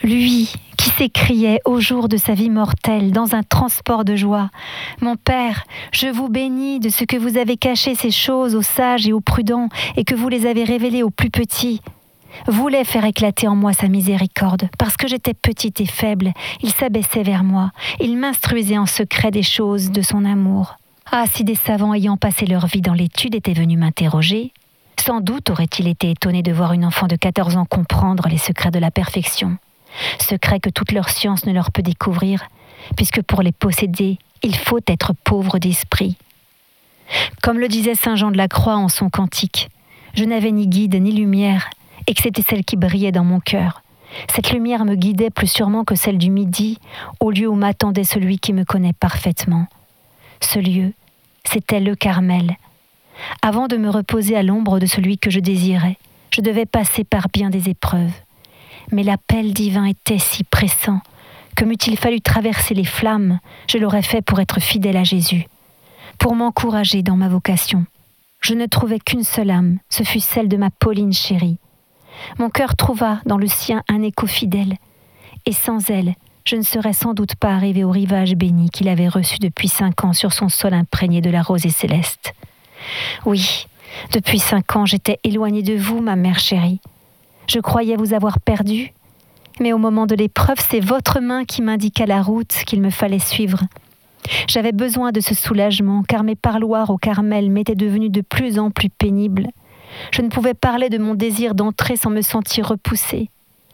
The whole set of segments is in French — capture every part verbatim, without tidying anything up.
Lui qui s'écriait au jour de sa vie mortelle dans un transport de joie. « Mon Père, je vous bénis de ce que vous avez caché ces choses aux sages et aux prudents et que vous les avez révélées aux plus petits. » Voulait faire éclater en moi sa miséricorde. Parce que j'étais petite et faible, il s'abaissait vers moi. Il m'instruisait en secret des choses de son amour. Ah, si des savants ayant passé leur vie dans l'étude étaient venus m'interroger, sans doute aurait-il été étonné de voir une enfant de quatorze ans comprendre les secrets de la perfection. Secrets que toute leur science ne leur peut découvrir, puisque pour les posséder, il faut être pauvre d'esprit. Comme le disait saint Jean de la Croix en son cantique, je n'avais ni guide ni lumière, et que c'était celle qui brillait dans mon cœur. Cette lumière me guidait plus sûrement que celle du midi, au lieu où m'attendait celui qui me connaît parfaitement. Ce lieu, c'était le Carmel. Avant de me reposer à l'ombre de celui que je désirais, je devais passer par bien des épreuves. Mais l'appel divin était si pressant que m'eût-il fallu traverser les flammes, je l'aurais fait pour être fidèle à Jésus, pour m'encourager dans ma vocation. Je ne trouvais qu'une seule âme, ce fut celle de ma Pauline chérie. Mon cœur trouva dans le sien un écho fidèle, et sans elle, je ne serais sans doute pas arrivé au rivage béni qu'il avait reçu depuis cinq ans sur son sol imprégné de la rosée céleste. Oui, depuis cinq ans, j'étais éloignée de vous, ma mère chérie. Je croyais vous avoir perdue, mais au moment de l'épreuve, c'est votre main qui m'indiqua la route qu'il me fallait suivre. J'avais besoin de ce soulagement, car mes parloirs au Carmel m'étaient devenus de plus en plus pénibles. Je ne pouvais parler de mon désir d'entrer sans me sentir repoussée.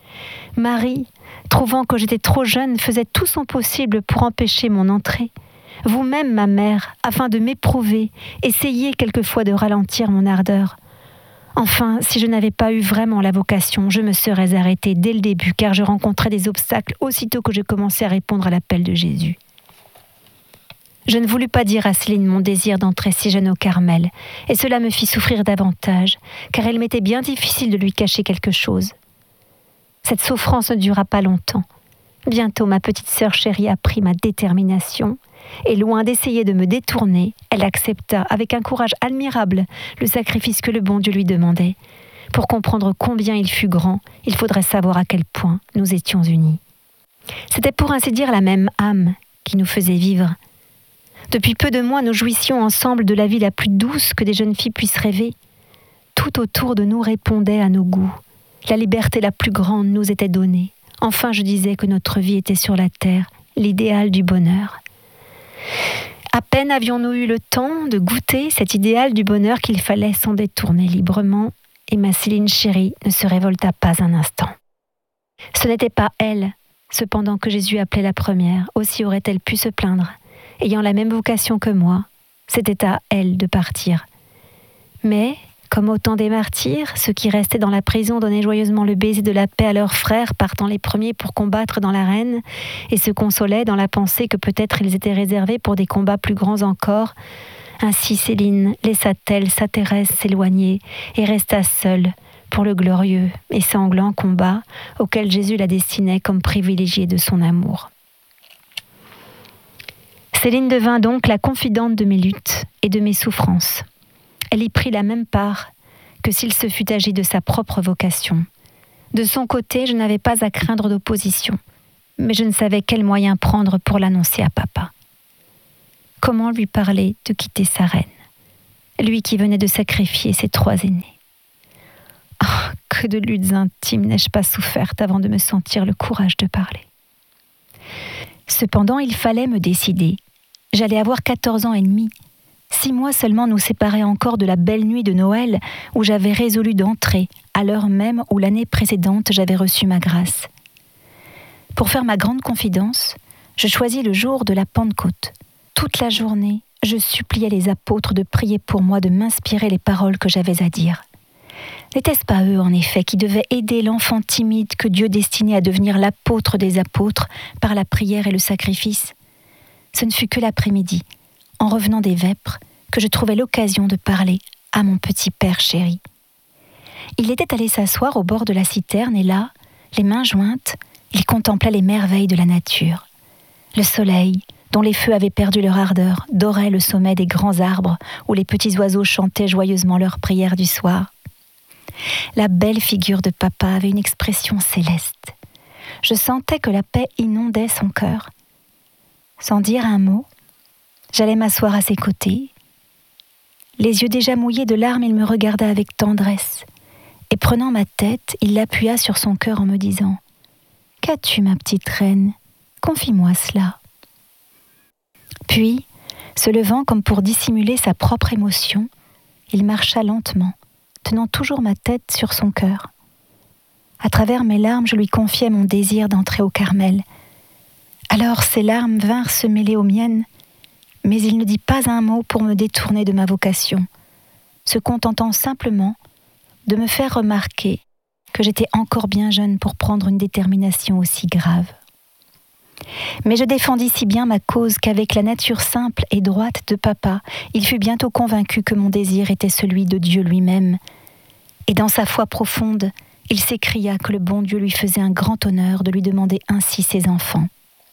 Marie, trouvant que j'étais trop jeune, faisait tout son possible pour empêcher mon entrée. Vous-même, ma mère, afin de m'éprouver, essayez quelquefois de ralentir mon ardeur. Enfin, si je n'avais pas eu vraiment la vocation, je me serais arrêtée dès le début, car je rencontrais des obstacles aussitôt que je commençais à répondre à l'appel de Jésus. Je ne voulus pas dire à Céline mon désir d'entrer si jeune au Carmel, et cela me fit souffrir davantage, car il m'était bien difficile de lui cacher quelque chose. Cette souffrance ne dura pas longtemps. Bientôt, ma petite sœur chérie apprit ma détermination, et loin d'essayer de me détourner, elle accepta avec un courage admirable le sacrifice que le bon Dieu lui demandait. Pour comprendre combien il fut grand, il faudrait savoir à quel point nous étions unis. C'était pour ainsi dire la même âme qui nous faisait vivre. Depuis peu de mois, nous jouissions ensemble de la vie la plus douce que des jeunes filles puissent rêver. Tout autour de nous répondait à nos goûts. La liberté la plus grande nous était donnée. Enfin, je disais que notre vie était sur la terre, l'idéal du bonheur. À peine avions-nous eu le temps de goûter cet idéal du bonheur qu'il fallait s'en détourner librement, et ma Céline chérie ne se révolta pas un instant. Ce n'était pas elle, cependant, que Jésus appelait la première, aussi aurait-elle pu se plaindre. Ayant la même vocation que moi, c'était à elle de partir. Mais, comme au temps des martyrs, ceux qui restaient dans la prison donnaient joyeusement le baiser de la paix à leurs frères, partant les premiers pour combattre dans l'arène, et se consolaient dans la pensée que peut-être ils étaient réservés pour des combats plus grands encore. Ainsi Céline laissa-t-elle sa Thérèse s'éloigner et resta seule pour le glorieux et sanglant combat auquel Jésus la destinait comme privilégiée de son amour. Céline devint donc la confidente de mes luttes et de mes souffrances. Elle y prit la même part que s'il se fût agi de sa propre vocation. De son côté, je n'avais pas à craindre d'opposition, mais je ne savais quel moyen prendre pour l'annoncer à papa. Comment lui parler de quitter sa reine, lui qui venait de sacrifier ses trois aînés. Oh, que de luttes intimes n'ai-je pas souffertes avant de me sentir le courage de parler. Cependant, il fallait me décider. J'allais avoir quatorze ans et demi. Six mois seulement nous séparaient encore de la belle nuit de Noël où j'avais résolu d'entrer, à l'heure même où l'année précédente j'avais reçu ma grâce. Pour faire ma grande confidence, je choisis le jour de la Pentecôte. Toute la journée, je suppliais les apôtres de prier pour moi, de m'inspirer les paroles que j'avais à dire. N'était-ce pas eux, en effet, qui devaient aider l'enfant timide que Dieu destinait à devenir l'apôtre des apôtres par la prière et le sacrifice ? Ce ne fut que l'après-midi, en revenant des vêpres, que je trouvai l'occasion de parler à mon petit père chéri. Il était allé s'asseoir au bord de la citerne et là, les mains jointes, il contemplait les merveilles de la nature. Le soleil, dont les feux avaient perdu leur ardeur, dorait le sommet des grands arbres où les petits oiseaux chantaient joyeusement leurs prières du soir. La belle figure de papa avait une expression céleste. je sentais que la paix inondait son cœur. Sans dire un mot, j'allais m'asseoir à ses côtés. Les yeux déjà mouillés de larmes, il me regarda avec tendresse, et prenant ma tête, il l'appuya sur son cœur en me disant « Qu'as-tu, ma petite reine ? Confie-moi cela. » Puis, se levant comme pour dissimuler sa propre émotion, il marcha lentement, tenant toujours ma tête sur son cœur. À travers mes larmes, je lui confiai mon désir d'entrer au Carmel. Alors ses larmes vinrent se mêler aux miennes, mais il ne dit pas un mot pour me détourner de ma vocation, se contentant simplement de me faire remarquer que j'étais encore bien jeune pour prendre une détermination aussi grave. Mais je défendis si bien ma cause qu'avec la nature simple et droite de papa, il fut bientôt convaincu que mon désir était celui de Dieu lui-même. Et dans sa foi profonde, il s'écria que le bon Dieu lui faisait un grand honneur de lui demander ainsi ses enfants.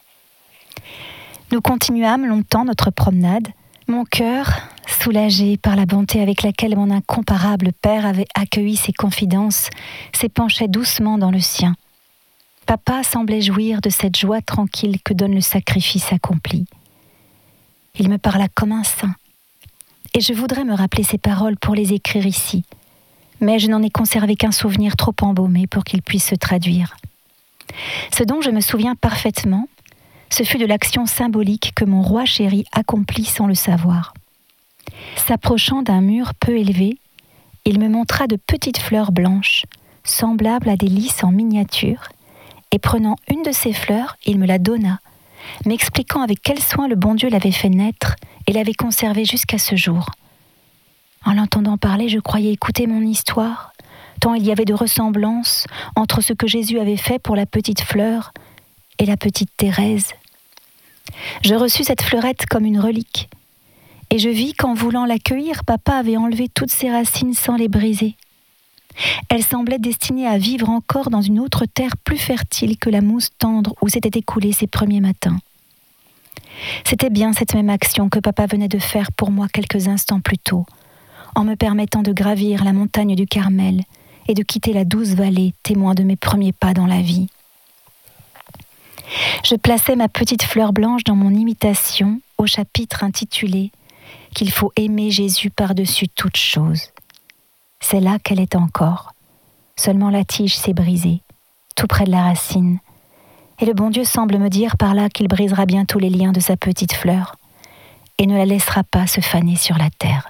Nous continuâmes longtemps notre promenade, mon cœur, soulagé par la bonté avec laquelle mon incomparable père avait accueilli ses confidences, s'épanchait doucement dans le sien. Papa semblait jouir de cette joie tranquille que donne le sacrifice accompli. Il me parla comme un saint, et je voudrais me rappeler ces paroles pour les écrire ici, mais je n'en ai conservé qu'un souvenir trop embaumé pour qu'il puisse se traduire. Ce dont je me souviens parfaitement, ce fut de l'action symbolique que mon roi chéri accomplit sans le savoir. S'approchant d'un mur peu élevé, il me montra de petites fleurs blanches, semblables à des lys en miniature, et prenant une de ces fleurs, il me la donna, m'expliquant avec quel soin le bon Dieu l'avait fait naître et l'avait conservée jusqu'à ce jour. En l'entendant parler, je croyais écouter mon histoire, tant il y avait de ressemblance entre ce que Jésus avait fait pour la petite fleur et la petite Thérèse. Je reçus cette fleurette comme une relique, et je vis qu'en voulant l'accueillir, papa avait enlevé toutes ses racines sans les briser. Elle semblait destinée à vivre encore dans une autre terre plus fertile que la mousse tendre où s'étaient écoulés ses premiers matins. C'était bien cette même action que papa venait de faire pour moi quelques instants plus tôt, en me permettant de gravir la montagne du Carmel et de quitter la douce vallée, témoin de mes premiers pas dans la vie. Je plaçais ma petite fleur blanche dans mon imitation au chapitre intitulé « Qu'il faut aimer Jésus par-dessus toute chose ». C'est là qu'elle est encore. Seulement la tige s'est brisée, tout près de la racine. Et le bon Dieu semble me dire par là qu'il brisera bientôt les liens de sa petite fleur et ne la laissera pas se faner sur la terre.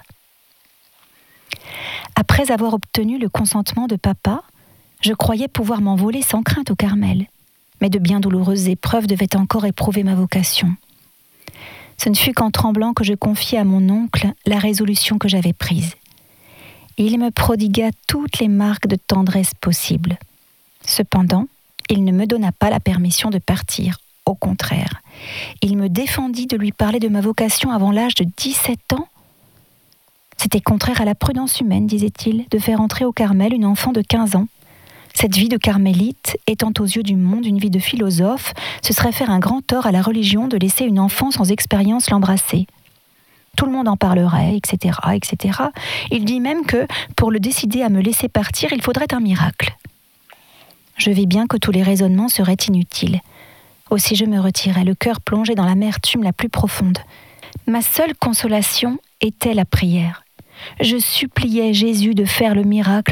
Après avoir obtenu le consentement de papa, je croyais pouvoir m'envoler sans crainte au Carmel. Mais de bien douloureuses épreuves devaient encore éprouver ma vocation. Ce ne fut qu'en tremblant que je confiai à mon oncle la résolution que j'avais prise. Il me prodigua toutes les marques de tendresse possibles. Cependant, il ne me donna pas la permission de partir. Au contraire, il me défendit de lui parler de ma vocation avant l'âge de dix-sept ans. C'était contraire à la prudence humaine, disait-il, de faire entrer au Carmel une enfant de quinze ans. Cette vie de carmélite, étant aux yeux du monde une vie de philosophe, ce serait faire un grand tort à la religion de laisser une enfant sans expérience l'embrasser. Tout le monde en parlerait, et cetera, et cetera. Il dit même que, pour le décider à me laisser partir, il faudrait un miracle. Je vis bien que tous les raisonnements seraient inutiles. Aussi je me retirais, le cœur plongé dans l'amertume la plus profonde. Ma seule consolation était la prière. Je suppliais Jésus de faire le miracle